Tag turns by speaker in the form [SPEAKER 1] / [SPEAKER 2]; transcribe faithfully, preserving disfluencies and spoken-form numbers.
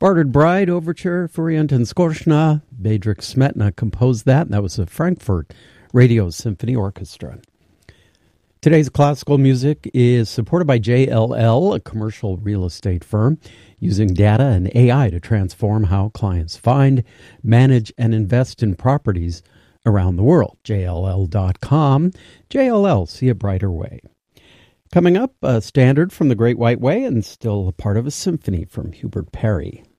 [SPEAKER 1] Bartered Bride Overture for Anton Skorshna. Bedřich Smetana composed that, and that was the Frankfurt Radio Symphony Orchestra. Today's classical music is supported by J L L, a commercial real estate firm, using data and A I to transform how clients find, manage, and invest in properties around the world. J L L dot com. J L L, see a brighter way. Coming up, a standard from the Great White Way and still a part of a symphony from Hubert Parry.